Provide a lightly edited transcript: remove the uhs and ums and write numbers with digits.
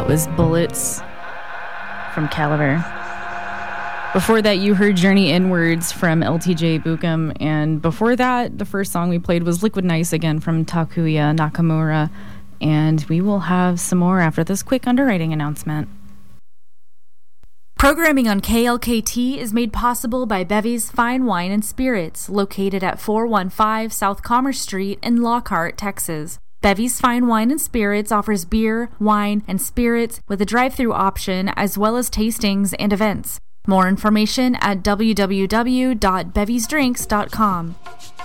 That was Bullets from Caliber. Before that, you heard Journey Inwards from LTJ Bukem. And before that, the first song we played was Liquid Nice again from Takuya Nakamura. And we will have some more after this quick underwriting announcement. Programming on KLKT is made possible by Bevy's Fine Wine and Spirits, located at 415 South Commerce Street in Lockhart, Texas. Bevy's Fine Wine and Spirits offers beer, wine, and spirits with a drive-thru option as well as tastings and events. More information at www.bevysdrinks.com.